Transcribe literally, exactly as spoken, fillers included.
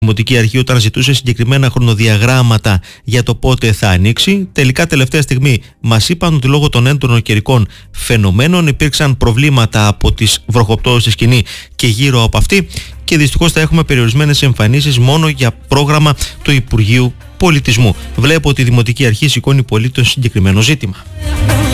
Δημοτική Αρχή, όταν ζητούσε συγκεκριμένα χρονοδιαγράμματα για το πότε θα ανοίξει, τελικά τελευταία στιγμή μας είπαν ότι λόγω των έντονων καιρικών φαινομένων υπήρξαν προβλήματα από τις βροχοπτώσεις στη σκηνή και γύρω από αυτή, και δυστυχώς θα έχουμε περιορισμένες εμφανίσεις μόνο για πρόγραμμα του Υπουργείου Πολιτισμού. Βλέπω ότι η Δημοτική Αρχή σηκώνει πολύ το συγκεκριμένο ζήτημα.